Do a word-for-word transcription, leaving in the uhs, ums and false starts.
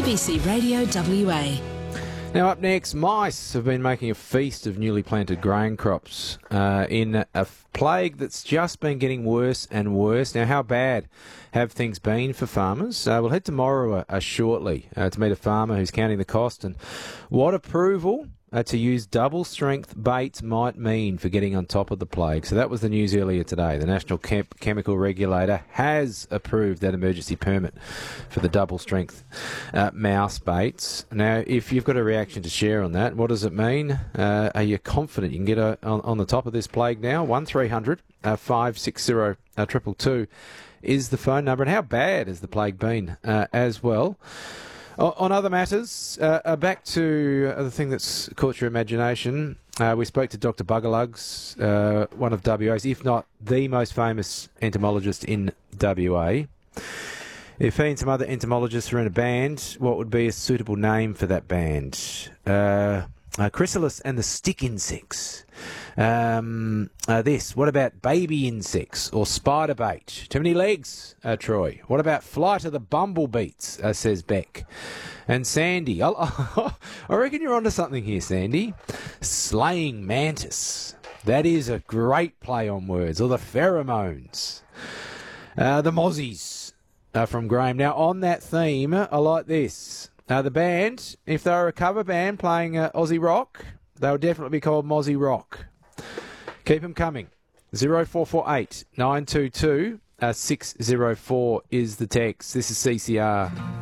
B C Radio W A. Now up next, mice have been making a feast of newly planted grain crops uh, in a f- plague that's just been getting worse and worse. Now, how bad have things been for farmers? Uh, we'll head to Moruwa uh, shortly uh, to meet a farmer who's counting the cost and what approval Uh, to use double-strength baits might mean for getting on top of the plague. So that was the news earlier today. The National Chem- Chemical Regulator has approved that emergency permit for the double-strength uh, mouse baits. Now, if you've got a reaction to share on that, what does it mean? Uh, are you confident you can get a, on, on the top of this plague now? one three hundred five six zero two two two is the phone number. And how bad has the plague been uh, as well? On other matters, uh, back to the thing that's caught your imagination. Uh, we spoke to Doctor Bugalugs, uh, one of W A's, if not the most famous entomologist in W A. If he and some other entomologists were in a band, what would be a suitable name for that band? Uh, uh, Chrysalis and the Stick Insects. Um, uh, this, what about baby insects or spider bait? Too many legs, uh, Troy. What about Flight of the Bumblebeats, uh, says Beck. And Sandy, I, I reckon you're onto something here, Sandy. Slaying mantis. That is a great play on words. Or the pheromones. Uh, the mozzies uh, from Graham. Now, on that theme, I like this. Uh, the band, if they were a cover band playing uh, Aussie rock, they would definitely be called Mozzie Rock. Keep them coming. zero four four eight nine two two six zero four is the text. This is C C R.